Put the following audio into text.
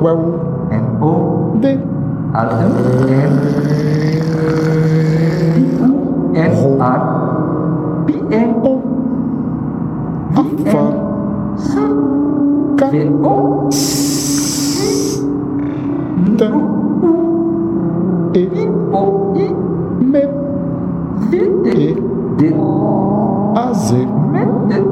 Wow. N-O. D. Alten. N. N-R. P-N. O. Alpha. C. K. V-O. T. E. O-I. M. V-T. E. D. A. Z. M-T.